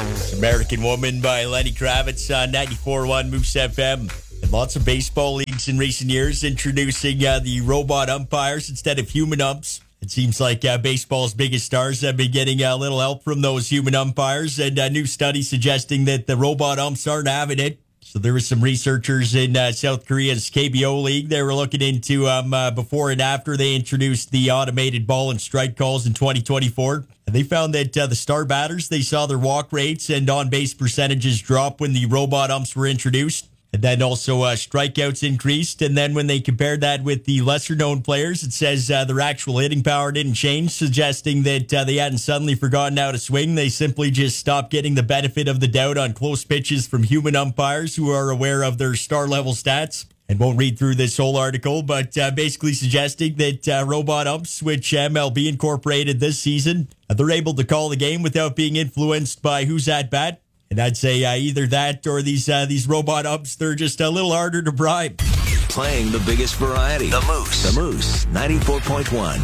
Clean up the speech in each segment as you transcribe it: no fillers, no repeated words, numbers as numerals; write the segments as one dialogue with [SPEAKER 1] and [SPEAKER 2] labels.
[SPEAKER 1] American Woman by Lenny Kravitz on 94.1 Moose FM. And lots of baseball leagues in recent years introducing the robot umpires instead of human umps. It seems like baseball's biggest stars have been getting a little help from those human umpires, and a new study suggesting that the robot umps aren't having it. So there were some researchers in South Korea's KBO League. They were looking into before and after they introduced the automated ball and strike calls in 2024. And they found that the star batters, they saw their walk rates and on-base percentages drop when the robot umps were introduced. And then also strikeouts increased. And then when they compared that with the lesser-known players, it says their actual hitting power didn't change, suggesting that they hadn't suddenly forgotten how to swing. They simply just stopped getting the benefit of the doubt on close pitches from human umpires who are aware of their star-level stats. And won't read through this whole article, but basically suggesting that robot umps, which MLB incorporated this season, they're able to call the game without being influenced by who's at bat. And I'd say either that or these robot umps, they're just a little harder to bribe.
[SPEAKER 2] Playing the biggest variety. The Moose 94.1.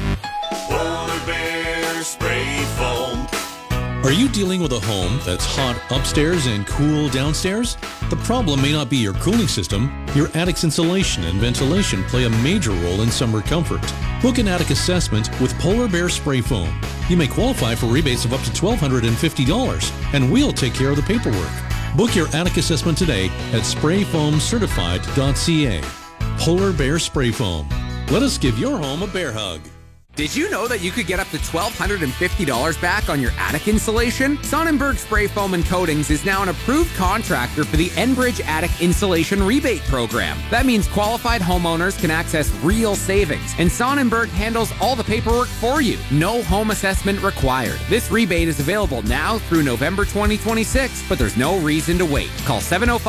[SPEAKER 3] Polar Bear Spray Foam.
[SPEAKER 4] Are you dealing with a home that's hot upstairs and cool downstairs? The problem may not be your cooling system. Your attic's insulation and ventilation play a major role in summer comfort. Book an attic assessment with Polar Bear Spray Foam. You may qualify for rebates of up to $1,250, and we'll take care of the paperwork. Book your attic assessment today at sprayfoamcertified.ca. Polar Bear Spray Foam. Let us give your home a bear hug.
[SPEAKER 5] Did you know that you could get up to $1,250 back on your attic insulation? Sonnenberg Spray Foam and Coatings is now an approved contractor for the Enbridge Attic Insulation Rebate Program. That means qualified homeowners can access real savings, and Sonnenberg handles all the paperwork for you. No home assessment required. This rebate is available now through November 2026, but there's no reason to wait. Call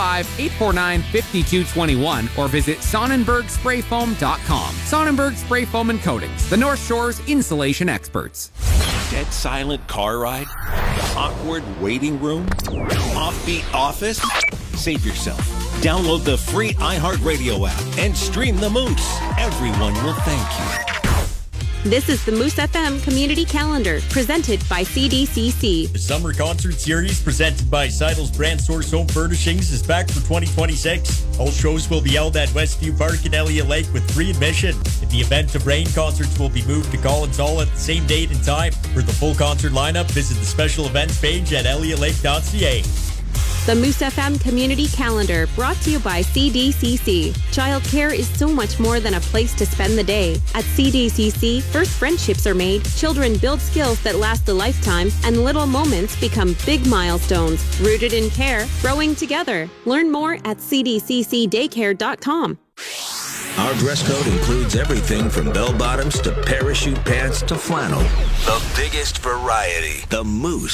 [SPEAKER 5] 705-849-5221 or visit SonnenbergSprayFoam.com. Sonnenberg Spray Foam and Coatings, the North Shore's insulation experts.
[SPEAKER 6] Dead silent car ride? Awkward waiting room? Offbeat office? Save yourself. Download the free iHeartRadio app and stream the Moose. Everyone will thank you.
[SPEAKER 7] This is the Moose FM Community Calendar, presented by CDCC.
[SPEAKER 1] The Summer Concert Series, presented by Seidel's Brand Source Home Furnishings, is back for 2026. All shows will be held at Westview Park in Elliott Lake with free admission. In the event of rain, concerts will be moved to Collins Hall at the same date and time. For the full concert lineup, visit the special events page at elliotlake.ca.
[SPEAKER 7] The Moose FM Community Calendar, brought to you by CDCC. Childcare is so much more than a place to spend the day. At CDCC, first friendships are made, children build skills that last a lifetime, and little moments become big milestones. Rooted in care, growing together. Learn more at cdccdaycare.com.
[SPEAKER 2] Our dress code includes everything from bell bottoms to parachute pants to flannel. The biggest variety. The Moose.